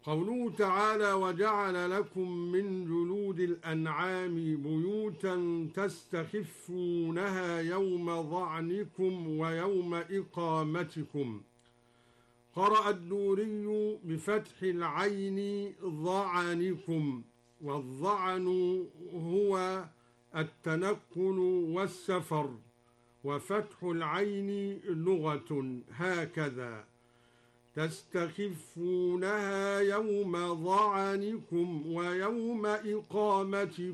قوله تعالى: وجعل لكم من جلود الأنعام بيوتا تستخفونها يوم ظعنكم ويوم إقامتكم. قرأ الدوري بفتح العين ظعنكم، والظعن هو التنقل والسفر، وفتح العين لغة هكذا: تستخفونها يوم ظعنكم ويوم إقامتكم